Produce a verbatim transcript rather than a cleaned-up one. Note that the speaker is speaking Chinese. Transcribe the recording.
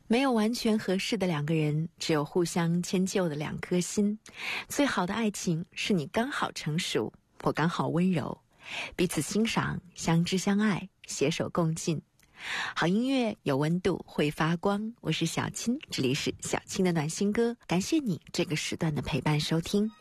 没有完全合适的两个人，只有互相迁就的两颗心。最好的爱情是你刚好成熟，我刚好温柔，彼此欣赏，相知相爱，携手共进。好音乐有温度，会发光。我是小青，这里是小青的暖心歌。感谢你这个时段的陪伴收听。